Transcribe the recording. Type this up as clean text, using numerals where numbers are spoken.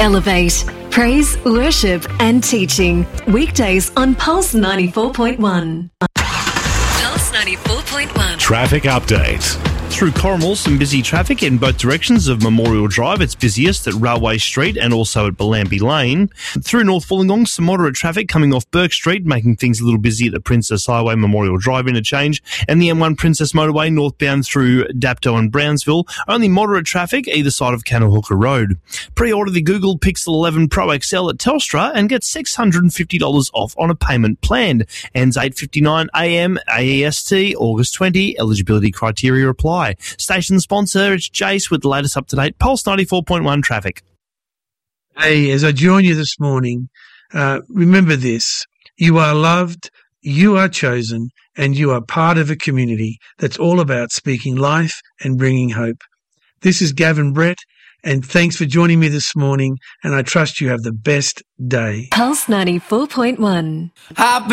Elevate. Praise, worship and teaching. Weekdays on Pulse 94.1. Pulse 94.1. Traffic update. Through Corrimal, some busy traffic in both directions of Memorial Drive. It's busiest at Railway Street and also at Bellambi Lane. Through North Wollongong, some moderate traffic coming off Burke Street, making things a little busy at the Princess Highway Memorial Drive interchange, and the M1 Princess Motorway northbound through Dapto and Brownsville. Only moderate traffic either side of Cannahooka Road. Pre-order the Google Pixel 11 Pro XL at Telstra and get $650 off on a payment plan. Ends 8:59 a.m. AEST, August 20. Eligibility criteria apply. Station sponsor, it's Jace with the latest up-to-date Pulse 94.1 traffic. Hey, as I join you this morning, remember this. You are loved, you are chosen, and you are part of a community that's all about speaking life and bringing hope. This is Gavin Brett, and thanks for joining me this morning, and I trust you have the best day. Pulse 94.1.